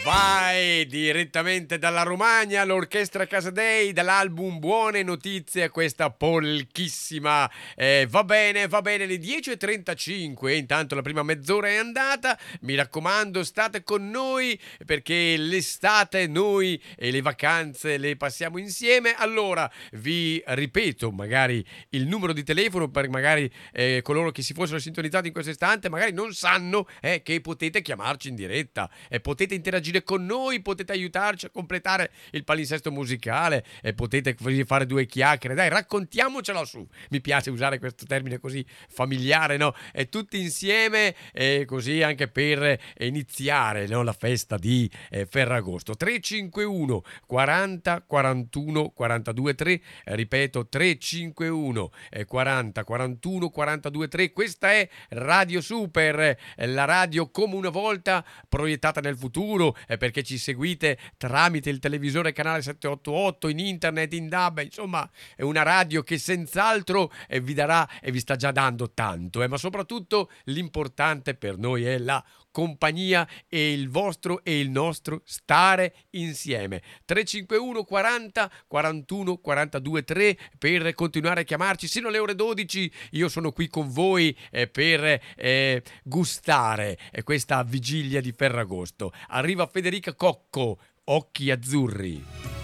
Vai direttamente dalla Romagna, l'orchestra Casadei, dall'album Buone Notizie, questa polchissima. Va bene, le 10:35. Intanto la prima mezz'ora è andata. Mi raccomando, state con noi perché l'estate noi e le vacanze le passiamo insieme. Allora, vi ripeto magari il numero di telefono per magari coloro che si fossero sintonizzati in questo istante magari non sanno che potete chiamarci in diretta e potete interagire con noi, potete aiutarci a completare il palinsesto musicale e potete fare due chiacchiere. Dai, raccontiamocela su. Mi piace usare questo termine così familiare, no? E tutti insieme, così anche per iniziare, no, la festa di Ferragosto. 351 40 41 42 3, ripeto 351 40 41 42 3. Questa è Radio Super, la radio come una volta proiettata nel futuro, perché ci seguite tramite il televisore canale 788, in internet, in DAB, insomma è una radio che senz'altro vi darà e vi sta già dando tanto, ma soprattutto l'importante per noi è la compagnia e il vostro e il nostro stare insieme. 351 40 41 42 3 per continuare a chiamarci sino alle ore 12. Io sono qui con voi per gustare questa vigilia di Ferragosto. Arriva Federica Cocco, Occhi Azzurri.